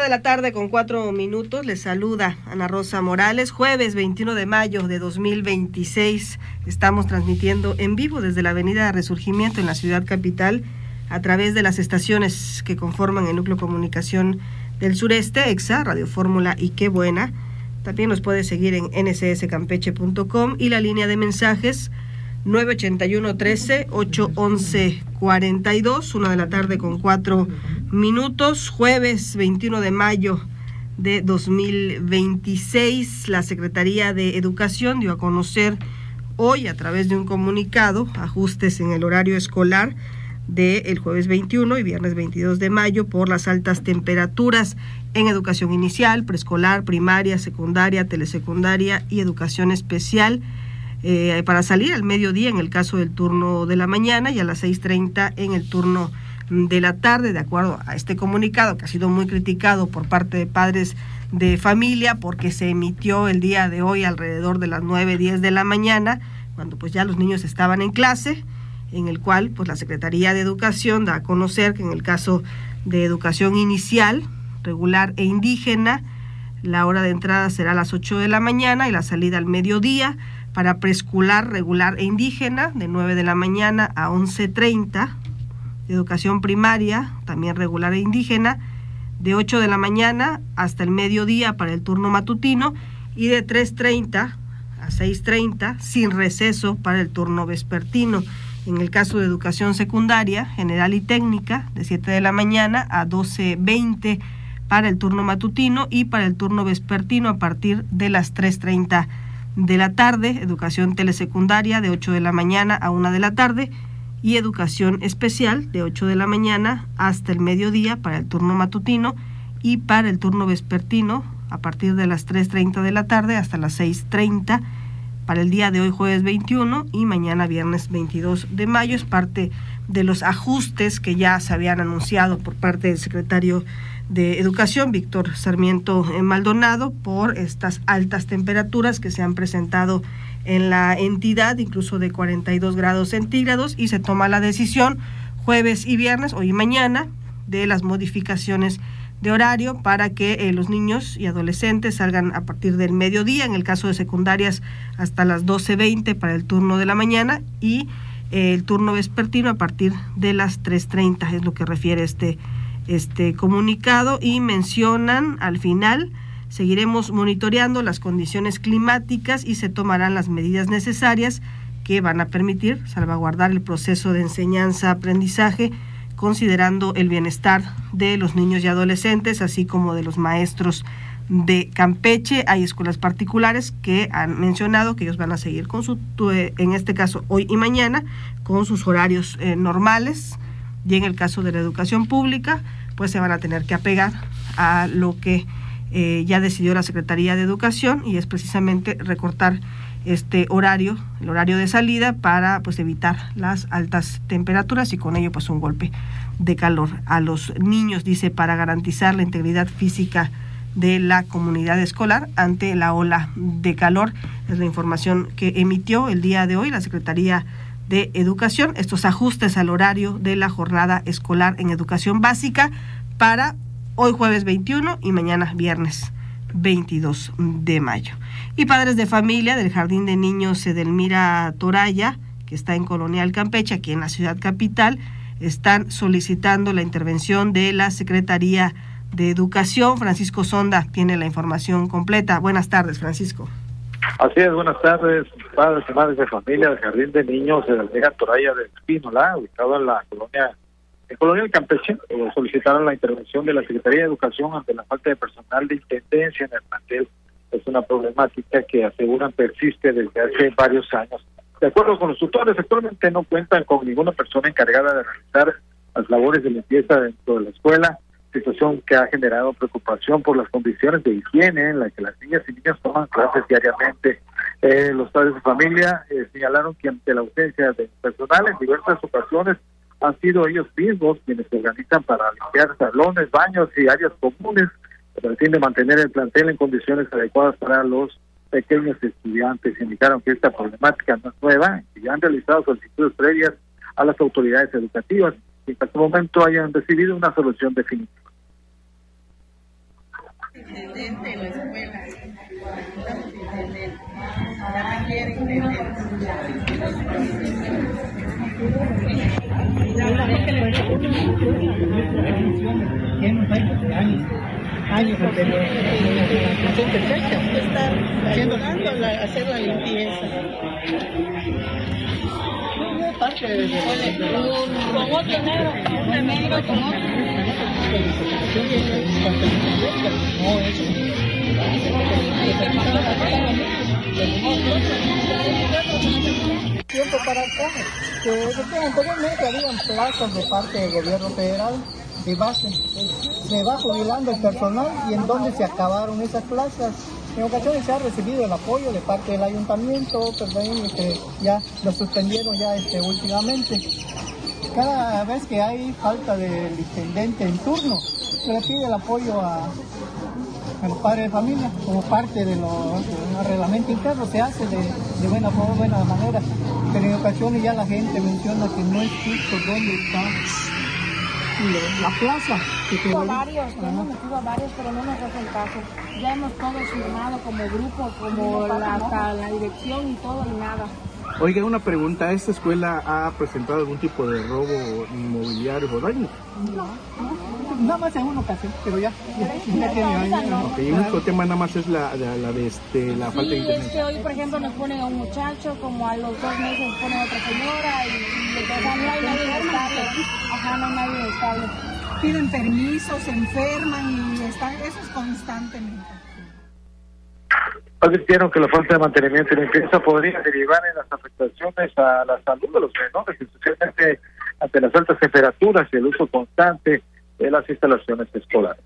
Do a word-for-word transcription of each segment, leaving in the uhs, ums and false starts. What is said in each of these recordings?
de la tarde con cuatro minutos, les saluda Ana Rosa Morales. Jueves veintiuno de mayo de dos mil veintiséis, estamos transmitiendo en vivo desde la avenida Resurgimiento en la ciudad capital, a través de las estaciones que conforman el núcleo comunicación del sureste, EXA, Radio Fórmula y Qué Buena. También nos puede seguir en ene ese ese campeche punto com y la línea de mensajes nueve ochenta y uno trece ocho once cuarenta y dos, una de la tarde con cuatro minutos, jueves veintiuno de mayo de dos mil veintiséis. La Secretaría de Educación dio a conocer hoy, a través de un comunicado, ajustes en el horario escolar del jueves veintiuno y viernes veintidós de mayo por las altas temperaturas en educación inicial, preescolar, primaria, secundaria, telesecundaria y educación especial. Eh, para salir al mediodía en el caso del turno de la mañana y a las seis treinta en el turno de la tarde, de acuerdo a este comunicado que ha sido muy criticado por parte de padres de familia porque se emitió el día de hoy alrededor de las nueve, diez de la mañana, cuando pues ya los niños estaban en clase, en el cual pues la Secretaría de Educación da a conocer que en el caso de educación inicial, regular e indígena, la hora de entrada será a las ocho de la mañana y la salida al mediodía. Para preescolar, regular e indígena, de nueve de la mañana a once treinta. Educación primaria, también regular e indígena, de ocho de la mañana hasta el mediodía para el turno matutino y de tres treinta a seis treinta, sin receso para el turno vespertino. En el caso de educación secundaria, general y técnica, de siete de la mañana a doce veinte para el turno matutino y para el turno vespertino a partir de las tres treinta de la tarde, educación telesecundaria de ocho de la mañana a una de la tarde y educación especial de ocho de la mañana hasta el mediodía para el turno matutino y para el turno vespertino a partir de las tres treinta de la tarde hasta las seis treinta para el día de hoy jueves veintiuno y mañana viernes veintidós de mayo. Es parte de los ajustes que ya se habían anunciado por parte del secretario de Educación, Víctor Sarmiento Maldonado, por estas altas temperaturas que se han presentado en la entidad, incluso de cuarenta y dos grados centígrados, y se toma la decisión jueves y viernes, hoy y mañana, de las modificaciones de horario para que eh, los niños y adolescentes salgan a partir del mediodía, en el caso de secundarias hasta las doce veinte para el turno de la mañana y eh, el turno vespertino a partir de las tres treinta, es lo que refiere este este comunicado, y mencionan al final: seguiremos monitoreando las condiciones climáticas y se tomarán las medidas necesarias que van a permitir salvaguardar el proceso de enseñanza-aprendizaje, considerando el bienestar de los niños y adolescentes, así como de los maestros de Campeche. Hay escuelas particulares que han mencionado que ellos van a seguir con su, en este caso hoy y mañana, con sus horarios eh, normales, y en el caso de la educación pública, pues se van a tener que apegar a lo que eh, ya decidió la Secretaría de Educación, y es precisamente recortar este horario, el horario de salida, para pues evitar las altas temperaturas y con ello pues un golpe de calor a los niños, dice, para garantizar la integridad física de la comunidad escolar ante la ola de calor. Es la información que emitió el día de hoy la Secretaría de Educación, estos ajustes al horario de la jornada escolar en educación básica para hoy jueves veintiuno y mañana viernes veintidós de mayo. Y padres de familia del Jardín de Niños Edelmira Toraya, que está en Colonial Campeche, aquí en la ciudad capital, están solicitando la intervención de la Secretaría de Educación. Francisco Sonda tiene la información completa. Buenas tardes, Francisco. Así es, buenas tardes, padres y madres de familia del Jardín de Niños de Edelmira Toraya de Espínola, ubicado en la colonia en Colonia del Campeche. Eh, solicitaron la intervención de la Secretaría de Educación ante la falta de personal de intendencia en el plantel. Es una problemática que aseguran persiste desde hace varios años. De acuerdo con los tutores, actualmente no cuentan con ninguna persona encargada de realizar las labores de limpieza dentro de la escuela, situación que ha generado preocupación por las condiciones de higiene en las que las niñas y niños toman clases diariamente. Eh, los padres de familia eh, señalaron que ante la ausencia de personal en diversas ocasiones han sido ellos mismos quienes se organizan para limpiar salones, baños y áreas comunes con el fin de mantener el plantel en condiciones adecuadas para los pequeños estudiantes. Indicaron que esta problemática no es nueva y ya han realizado solicitudes previas a las autoridades educativas y hasta el momento hayan recibido una solución definitiva. Intendente de la escuela. Estamos intendente. Ya me quiere intendente. Años anteriores, está ayudando a hacer la limpieza. Parte de, de, de, con otro negro, un negro con otro. No, eso. Tiempo para acá, que anteriormente habían plazas de parte del gobierno federal de base. Se va jubilando el personal y en donde se acabaron esas plazas. En ocasiones se ha recibido el apoyo de parte del ayuntamiento, pero este, ya lo suspendieron ya este, últimamente. Cada vez que hay falta del intendente en turno, se le pide el apoyo a, a los padres de familia, como parte de los reglamento interno, se hace de, de buena forma, buena manera, pero en ocasiones ya la gente menciona que no es justo dónde está la plaza. Metido a varios, ya hemos metido a varios, pero no nos hace el caso. Ya hemos todos firmado como grupo, como la, hasta la dirección y todo y nada. Oiga, una pregunta, ¿esta escuela ha presentado algún tipo de robo inmobiliario o daño? No, no, nada más en una ocasión, pero ya, ya, ya tiene años. No. Okay, el único tema nada más es la, la, la de este, la sí, falta de internet. Sí, es que hoy, por ejemplo, nos ponen a un muchacho, como a los dos meses ponen a otra señora, y, y entonces no hay nadie estable. Ajá, no hay nadie estable. Piden permisos, se enferman y están, eso es constantemente. Advirtieron que la falta de mantenimiento y limpieza podría derivar en las afectaciones a la salud de los menores, especialmente ante las altas temperaturas y el uso constante de las instalaciones escolares.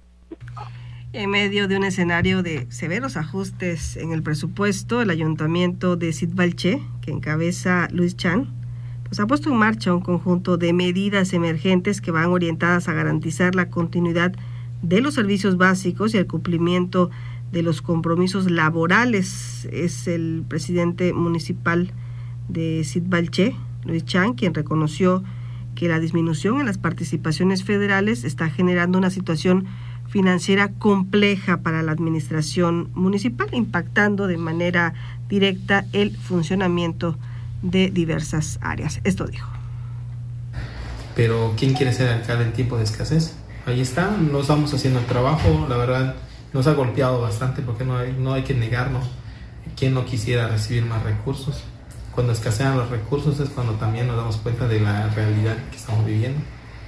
En medio de un escenario de severos ajustes en el presupuesto, el ayuntamiento de Sitbalché, que encabeza Luis Chan, pues ha puesto en marcha un conjunto de medidas emergentes que van orientadas a garantizar la continuidad de los servicios básicos y el cumplimiento de los compromisos laborales. Es el presidente municipal de Sitbalché, Luis Chan, quien reconoció que la disminución en las participaciones federales está generando una situación financiera compleja para la administración municipal, impactando de manera directa el funcionamiento de diversas áreas. Esto dijo. Pero ¿quién quiere ser alcalde en tiempo de escasez? Ahí está, nos estamos haciendo el trabajo, la verdad nos ha golpeado bastante porque no hay, no hay que negarnos. ¿Quién no quisiera recibir más recursos? Cuando escasean los recursos es cuando también nos damos cuenta de la realidad que estamos viviendo.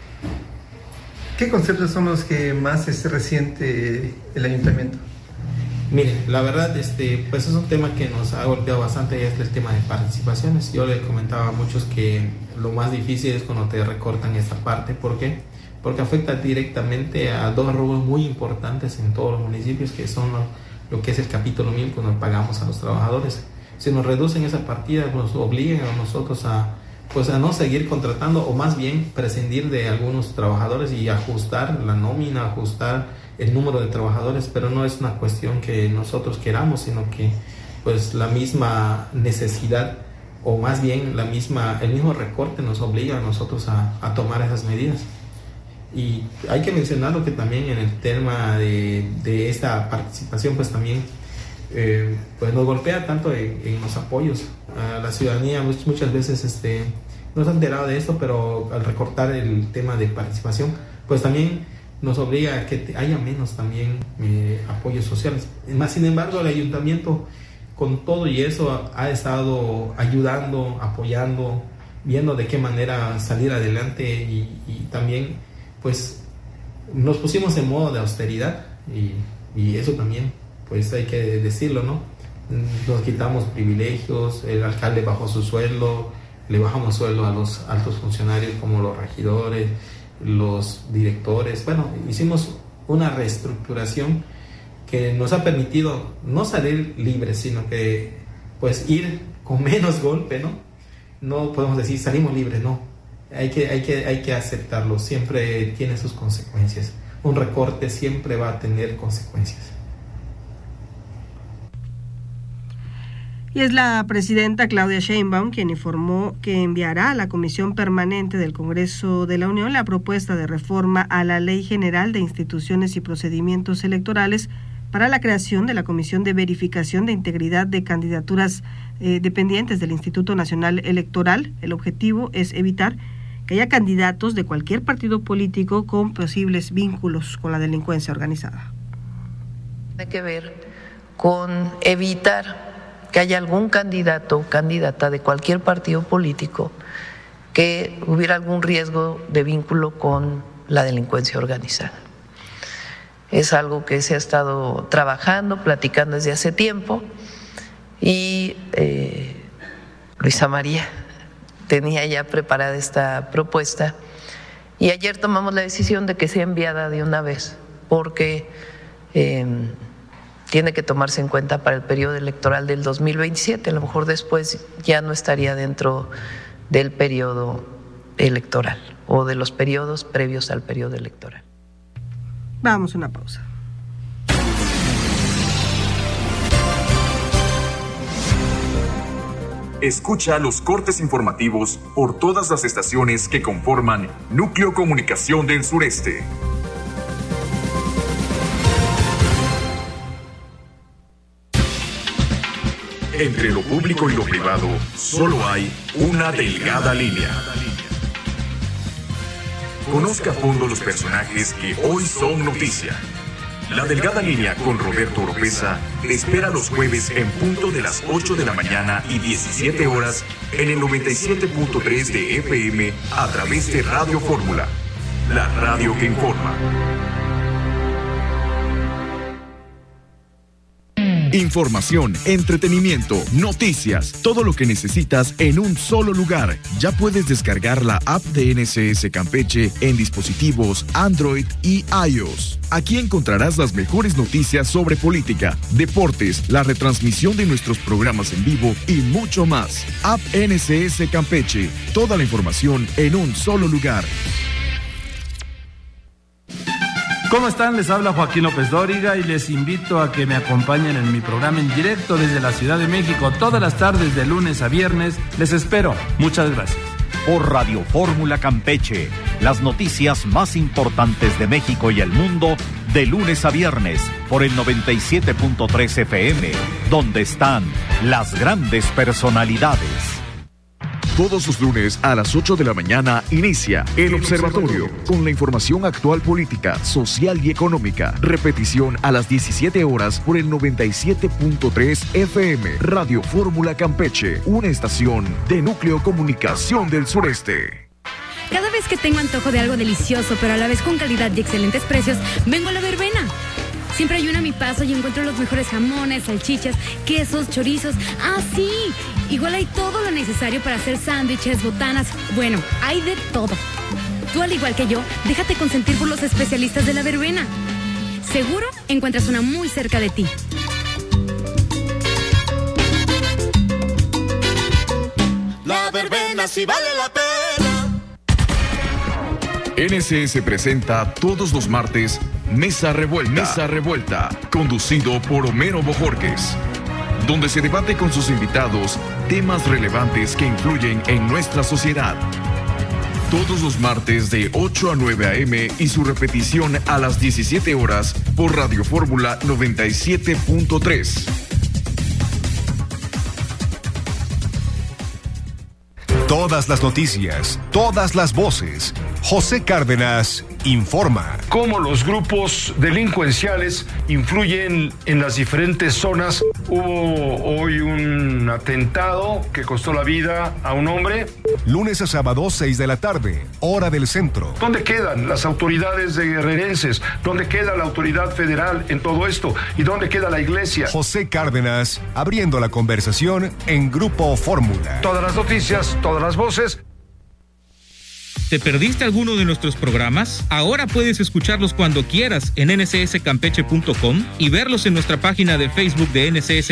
¿Qué conceptos son los que más este, resiente el ayuntamiento? Miren, la verdad, este, pues es un tema que nos ha golpeado bastante, y es el tema de participaciones. Yo le comentaba a muchos que lo más difícil es cuando te recortan esta parte. ¿Por qué? Porque afecta directamente a dos rubros muy importantes en todos los municipios, que son lo, lo que es el capítulo mil, cuando pagamos a los trabajadores. Si nos reducen esa partida, nos obligan a nosotros a, pues a no seguir contratando, o más bien prescindir de algunos trabajadores y ajustar la nómina, ajustar el número de trabajadores, pero no es una cuestión que nosotros queramos, sino que pues la misma necesidad, o más bien la misma, el mismo recorte nos obliga a nosotros a, a tomar esas medidas. Y hay que mencionarlo que también en el tema de, de esta participación, pues también eh, pues nos golpea tanto en, en los apoyos a la ciudadanía. Muchas veces este, no se ha enterado de esto, pero al recortar el tema de participación, pues también nos obliga a que haya menos también eh, apoyos sociales. Más sin embargo, el ayuntamiento, con todo y eso, ha estado ayudando, apoyando, viendo de qué manera salir adelante, y, y también pues nos pusimos en modo de austeridad, y, y eso también pues hay que decirlo, ¿no? Nos quitamos privilegios, el alcalde bajó su sueldo, le bajamos sueldo a los altos funcionarios como los regidores, los directores. Bueno, hicimos una reestructuración que nos ha permitido no salir libres, sino que pues ir con menos golpe, ¿no? No podemos decir salimos libres, no. Hay que, hay que, hay que aceptarlo, siempre tiene sus consecuencias. Un recorte siempre va a tener consecuencias. Y es la presidenta Claudia Sheinbaum quien informó que enviará a la Comisión Permanente del Congreso de la Unión la propuesta de reforma a la Ley General de Instituciones y Procedimientos Electorales para la creación de la Comisión de Verificación de Integridad de Candidaturas eh, dependientes del Instituto Nacional Electoral. El objetivo es evitar que haya candidatos de cualquier partido político con posibles vínculos con la delincuencia organizada. Tiene que ver con evitar que haya algún candidato o candidata de cualquier partido político que hubiera algún riesgo de vínculo con la delincuencia organizada. Es algo que se ha estado trabajando, platicando desde hace tiempo y eh, Luisa María tenía ya preparada esta propuesta y ayer tomamos la decisión de que sea enviada de una vez porque eh, tiene que tomarse en cuenta para el periodo electoral del dos mil veintisiete, a lo mejor después ya no estaría dentro del periodo electoral o de los periodos previos al periodo electoral. Vamos a una pausa. Escucha los cortes informativos por todas las estaciones que conforman Núcleo Comunicación del Sureste. Entre lo público y lo privado, solo hay una delgada línea. Conozca a fondo los personajes que hoy son noticia. La delgada línea con Roberto Oropeza te espera los jueves en punto de las ocho de la mañana y diecisiete horas en el noventa y siete punto tres de F M a través de Radio Fórmula, la radio que informa. Información, entretenimiento, noticias, todo lo que necesitas en un solo lugar. Ya puedes descargar la app de N S S Campeche en dispositivos Android y iOS. Aquí encontrarás las mejores noticias sobre política, deportes, la retransmisión de nuestros programas en vivo y mucho más. App N S S Campeche, toda la información en un solo lugar. ¿Cómo están? Les habla Joaquín López Dóriga y les invito a que me acompañen en mi programa en directo desde la Ciudad de México todas las tardes de lunes a viernes. Les espero. Muchas gracias. Por Radio Fórmula Campeche, las noticias más importantes de México y el mundo de lunes a viernes por el noventa y siete punto tres F M, donde están las grandes personalidades. Todos los lunes a las ocho de la mañana inicia El Observatorio con la información actual política, social y económica. Repetición a las diecisiete horas por el noventa y siete punto tres F M. Radio Fórmula Campeche, una estación de Núcleo Comunicación del Sureste. Cada vez que tengo antojo de algo delicioso, pero a la vez con calidad y excelentes precios, vengo a La Verbena. Siempre hay una a mi paso y encuentro los mejores jamones, salchichas, quesos, chorizos. ¡Ah, sí! Igual hay todo lo necesario para hacer sándwiches, botanas. Bueno, hay de todo. Tú, al igual que yo, déjate consentir por los especialistas de La Verbena. Seguro encuentras una muy cerca de ti. La Verbena sí vale la pena. N S S presenta todos los martes Mesa Revuelta. Mesa Revuelta, conducido por Homero Bojorquez, donde se debate con sus invitados temas relevantes que influyen en nuestra sociedad. Todos los martes de ocho a nueve a eme y su repetición a las diecisiete horas por Radio Fórmula noventa y siete punto tres. Todas las noticias, todas las voces. José Cárdenas informa. Cómo los grupos delincuenciales influyen en las diferentes zonas. Hubo hoy un atentado que costó la vida a un hombre. Lunes a sábado, seis de la tarde, hora del centro. ¿Dónde quedan las autoridades de guerrerenses? ¿Dónde queda la autoridad federal en todo esto? ¿Y dónde queda la iglesia? José Cárdenas, abriendo la conversación en Grupo Fórmula. Todas las noticias, todas las voces. ¿Te perdiste alguno de nuestros programas? Ahora puedes escucharlos cuando quieras en N S S campeche punto com y verlos en nuestra página de Facebook de N S S